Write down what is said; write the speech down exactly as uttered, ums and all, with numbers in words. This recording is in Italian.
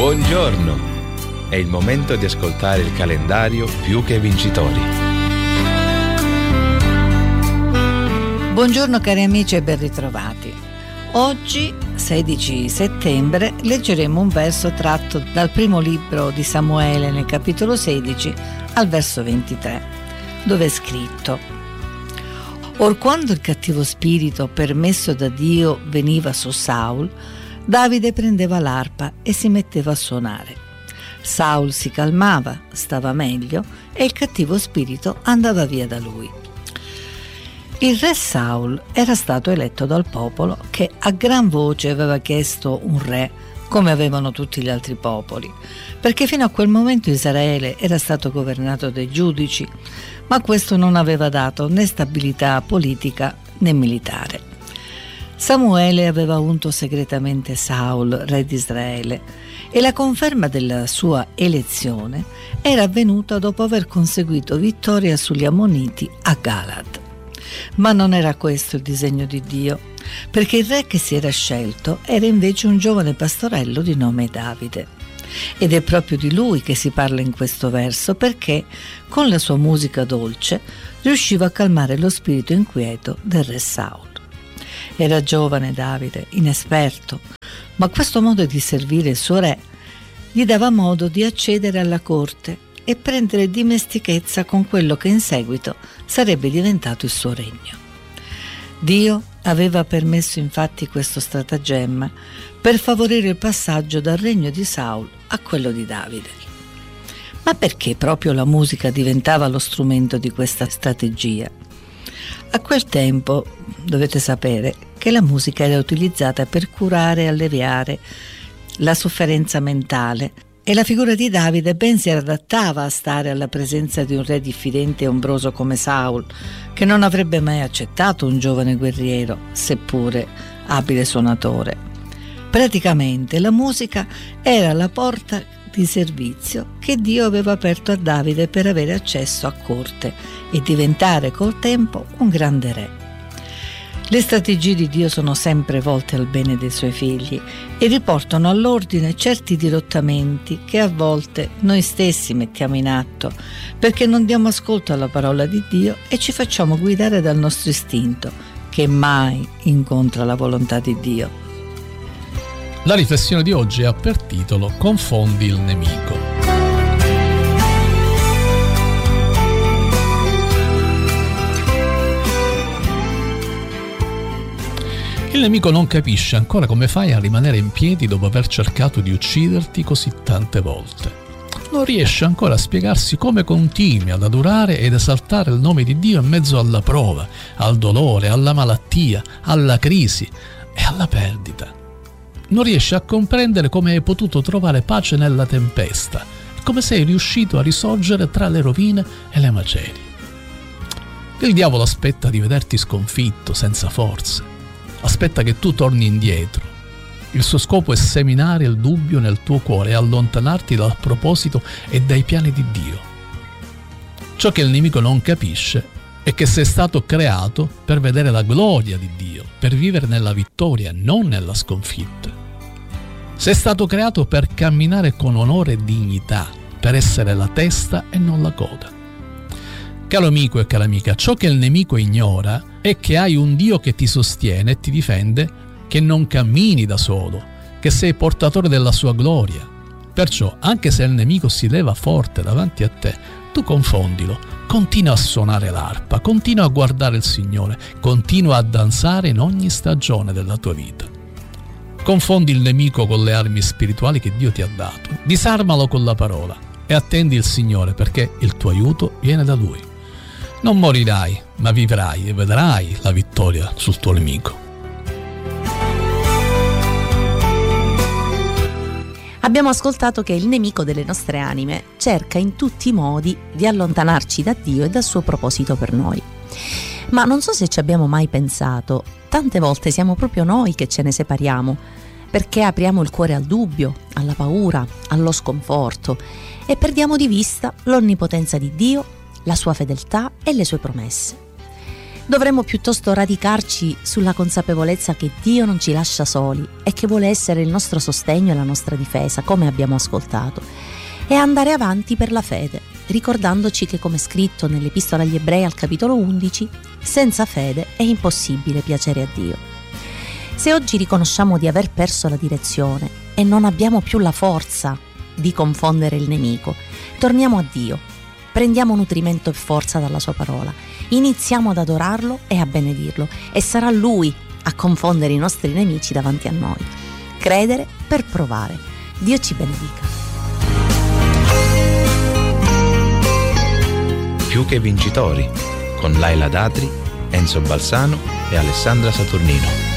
Buongiorno! È il momento di ascoltare il calendario Più che Vincitori. Buongiorno cari amici e ben ritrovati. Oggi, sedici settembre, leggeremo un verso tratto dal primo libro di Samuele nel capitolo sedici al verso ventitré, dove è scritto: Or quando il cattivo spirito permesso da Dio veniva su Saul, Davide prendeva l'arpa e si metteva a suonare. Saul si calmava, stava meglio e il cattivo spirito andava via da lui. Il re Saul era stato eletto dal popolo che a gran voce aveva chiesto un re, come avevano tutti gli altri popoli, perché fino a quel momento Israele era stato governato dai giudici, ma questo non aveva dato né stabilità politica né militare. Samuele aveva unto segretamente Saul, re di Israele, e la conferma della sua elezione era avvenuta dopo aver conseguito vittoria sugli Ammoniti a Galad. Ma non era questo il disegno di Dio, perché il re che si era scelto era invece un giovane pastorello di nome Davide. Ed è proprio di lui che si parla in questo verso, perché con la sua musica dolce riusciva a calmare lo spirito inquieto del re Saul. Era giovane Davide, inesperto, ma questo modo di servire il suo re gli dava modo di accedere alla corte e prendere dimestichezza con quello che in seguito sarebbe diventato il suo regno. Dio aveva permesso infatti questo stratagemma per favorire il passaggio dal regno di Saul a quello di Davide. Ma perché proprio la musica diventava lo strumento di questa strategia? A quel tempo dovete sapere che la musica era utilizzata per curare e alleviare la sofferenza mentale, e la figura di Davide ben si adattava a stare alla presenza di un re diffidente e ombroso come Saul, che non avrebbe mai accettato un giovane guerriero, seppure abile suonatore. Praticamente la musica era la porta di servizio che Dio aveva aperto a Davide per avere accesso a corte e diventare col tempo un grande re. Le strategie di Dio sono sempre volte al bene dei suoi figli e riportano all'ordine certi dirottamenti che a volte noi stessi mettiamo in atto perché non diamo ascolto alla parola di Dio e ci facciamo guidare dal nostro istinto, che mai incontra la volontà di Dio. La riflessione di oggi ha per titolo Confondi il nemico. Il nemico non capisce ancora come fai a rimanere in piedi dopo aver cercato di ucciderti così tante volte. Non riesce ancora a spiegarsi come continui ad adorare ed esaltare il nome di Dio in mezzo alla prova, al dolore, alla malattia, alla crisi e alla perdita. Non riesce a comprendere come hai potuto trovare pace nella tempesta e come sei riuscito a risorgere tra le rovine e le macerie. Il diavolo aspetta di vederti sconfitto, senza forze. Aspetta che tu torni indietro. Il suo scopo è seminare il dubbio nel tuo cuore e allontanarti dal proposito e dai piani di Dio. Ciò che il nemico non capisce è che sei stato creato per vedere la gloria di Dio, per vivere nella vittoria, non nella sconfitta. Sei stato creato per camminare con onore e dignità, per essere la testa e non la coda. Caro amico e cara amica, ciò che il nemico ignora è che hai un Dio che ti sostiene e ti difende, che non cammini da solo, che sei portatore della sua gloria. Perciò, anche se il nemico si leva forte davanti a te, tu confondilo, continua a suonare l'arpa, continua a guardare il Signore, continua a danzare in ogni stagione della tua vita. Confondi il nemico con le armi spirituali che Dio ti ha dato, disarmalo con la parola e attendi il Signore, perché il tuo aiuto viene da Lui. Non morirai, ma vivrai e vedrai la vittoria sul tuo nemico. Abbiamo ascoltato che il nemico delle nostre anime cerca in tutti i modi di allontanarci da Dio e dal suo proposito per noi. Ma non so se ci abbiamo mai pensato, tante volte siamo proprio noi che ce ne separiamo, perché apriamo il cuore al dubbio, alla paura, allo sconforto e perdiamo di vista l'onnipotenza di Dio, la sua fedeltà e le sue promesse. Dovremmo piuttosto radicarci sulla consapevolezza che Dio non ci lascia soli e che vuole essere il nostro sostegno e la nostra difesa, come abbiamo ascoltato, e andare avanti per la fede, ricordandoci che, come scritto nell'Epistola agli Ebrei al capitolo undici, senza fede è impossibile piacere a Dio. Se oggi riconosciamo di aver perso la direzione e non abbiamo più la forza di confondere il nemico, torniamo a Dio, prendiamo nutrimento e forza dalla sua parola, iniziamo ad adorarlo e a benedirlo, e sarà Lui a confondere i nostri nemici davanti a noi. Credere per provare. Dio ci benedica. Più che vincitori, con Laila Datri, Enzo Balsano e Alessandra Saturnino.